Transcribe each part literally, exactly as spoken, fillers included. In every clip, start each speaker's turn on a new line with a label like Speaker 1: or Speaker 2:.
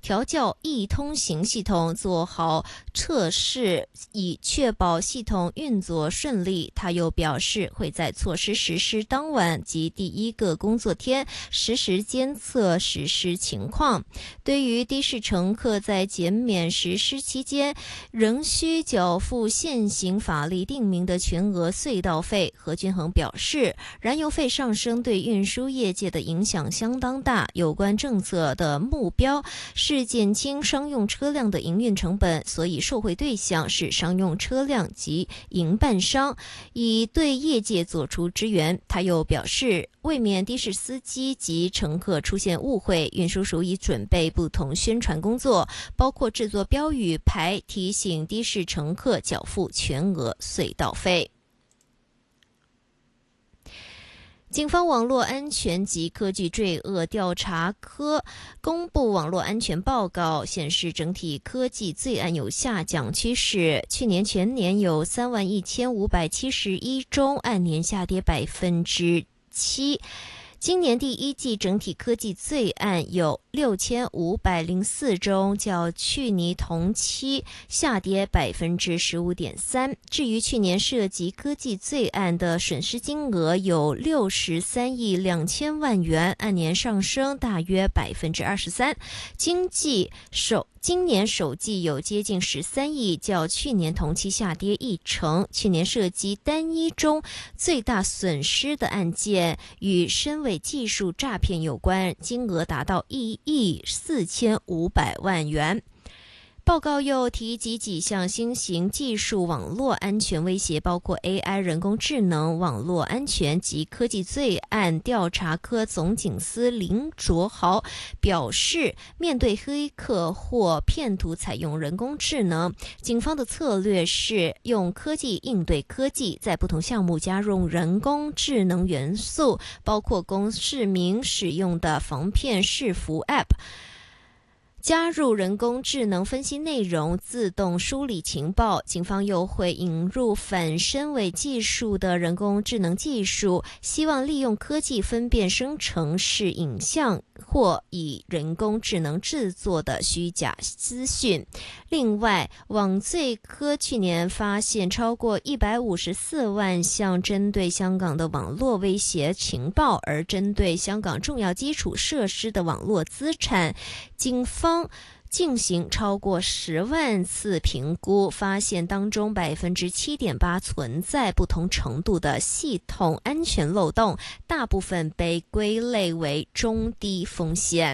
Speaker 1: 调校易通行系统，做好测试，以确保系统运作顺利。他又表示，会在措施实施当晚及第一个工作天实时监测实施情况。对于的士乘客在减免实施期间仍需缴付现行法律定明的全额隧道费，何均衡表示，燃油费上升对运输业界的影响相当大，有关政策的目标是减轻商用车辆的营运成本，所以受惠对象是商用车辆及营办商，以对业界做出支援。他又表示，为免的士司机及乘客出现误会，运输署已准备不同宣传工作，包括制作标语牌提醒的士乘客缴付全额隧道费。警方网络安全及科技罪恶调查科公布网络安全报告，显示整体科技罪案有下降趋势。去年全年有三万一千五百七十一宗，按年下跌百分之七。今年第一季整体科技罪案有六千五百零四宗，较去年同期下跌百分之十五点三。至于去年涉及科技罪案的损失金额有六十三亿两千万元，按年上升大约百分之二十三。经济首今年首季有接近十三亿，较去年同期下跌一成。去年涉及单一中最大损失的案件与深伪技术诈骗有关，金额达到一亿四千五百万元。报告又提及几项新型技术网络安全威胁，包括 A I 人工智能、网络安全及科技罪案调查科总警司林卓豪表示，面对黑客或骗徒采用人工智能，警方的策略是用科技应对科技，在不同项目加入人工智能元素，包括供市民使用的防骗视服 App，加入人工智能分析内容，自动梳理情报。警方又会引入反深伪技术的人工智能技术，希望利用科技分辨生成式影像或以人工智能制作的虚假资讯。另外，网罪科去年发现超过一百五十四万项针对香港的网络威胁情报，而针对香港重要基础设施的网络资产，警方进行超过十万次评估，发现当中百分之七点八存在不同程度的系统安全漏洞，大部分被归类为中低风险。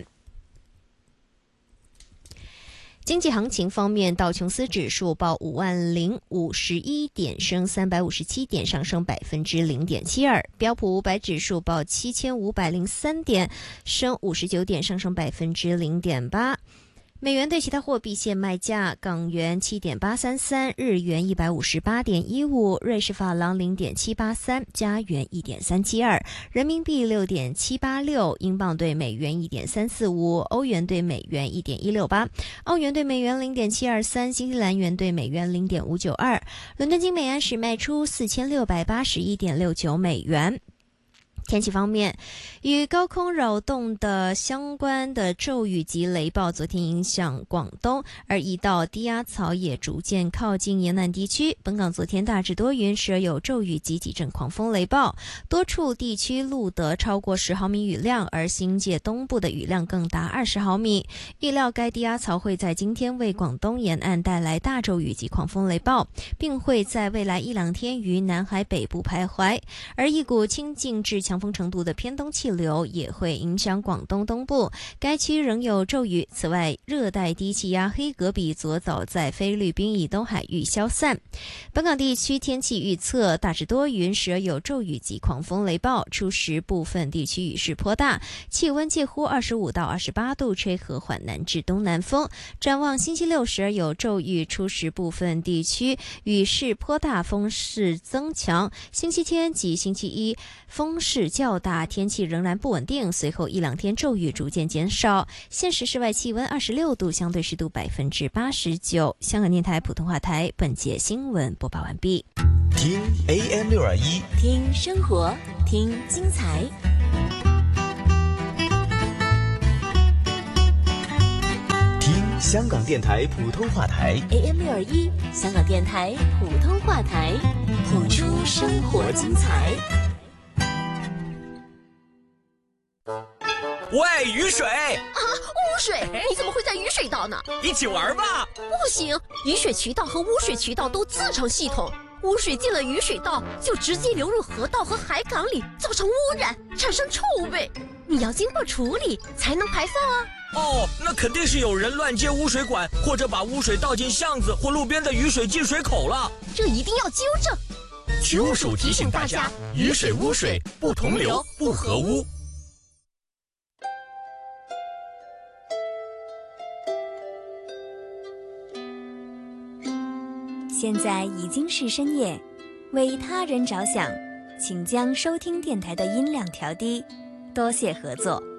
Speaker 1: 经济行情方面，道琼斯指数报五万零五十一点，升三百五十七点，上升百分之零点七二。标普五百指数报七千五百零三点，升五十九点，上升百分之零点八。美元对其他货币现卖价：港元七点八三三，日元一百五十八点一五，瑞士法郎零点七八三，加元一点三七二，人民币六点七八六，英镑对美元一点三四五，欧元对美元一点一六八，澳元对美元零点七二三，新西兰元对美元零点五九二。伦敦金每安士卖出四千六百八十一点六九美元。天气方面，与高空扰动的相关的骤雨及雷暴昨天影响广东，而一道低压槽也逐渐靠近沿岸地区。本港昨天大致多云，时而有骤雨及几阵狂风雷暴，多处地区录得超过十毫米雨量，而新界东部的雨量更达二十毫米。预料该低压槽会在今天为广东沿岸带来大骤雨及狂风雷暴，并会在未来一两天于南海北部徘徊，而一股清劲至强风程度的偏东气流也会影响广东东部，该区仍有骤雨。此外，热带低气压黑格比昨早在菲律宾以东海域消散。本港地区天气预测大致多云，时而有骤雨及狂风雷暴，初时部分地区雨势颇大，气温介乎二十五到二十八度，吹和缓南至东南风。展望星期六时而有骤雨，初时部分地区雨势颇大，风势增强。星期天及星期一风势较大，天气仍然不稳定，随后一两天骤雨逐渐减少。现时室外气温二十六度，相对湿度百分之八十九。香港电台普通话台本节新闻播报完毕。
Speaker 2: 听 A M 六二一，
Speaker 3: 听生活，听精彩。
Speaker 2: 听香港电台普通话台
Speaker 3: A M 六二一，香港电台普通话台，谱出生活精彩。
Speaker 4: 喂，雨水
Speaker 5: 啊，污水！你怎么会在雨水道呢？
Speaker 4: 一起玩吧！
Speaker 5: 不行，雨水渠道和污水渠道都自成系统，污水进了雨水道就直接流入河道和海港里，造成污染，产生臭味。你要经过处理才能排放啊。
Speaker 4: 哦，那肯定是有人乱接污水管，或者把污水倒进巷子或路边的雨水进水口了。
Speaker 5: 这一定要纠正。
Speaker 4: 渠务署提醒大家：雨水污水不同流，不合污。
Speaker 3: 现在已经是深夜，为他人着想，请将收听电台的音量调低，多谢合作。